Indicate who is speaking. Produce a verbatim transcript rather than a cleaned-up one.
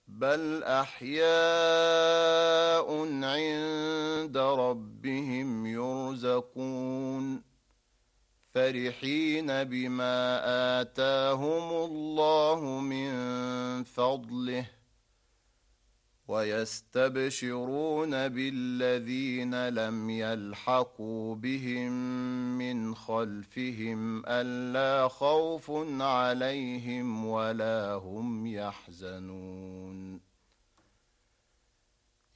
Speaker 1: بل أحياء عند ربهم يرزقون فرحين بما آتاهم الله من فضله ويستبشرون بالذين لم يلحقوا بهم من خلفهم ألا خوف عليهم ولا هم يحزنون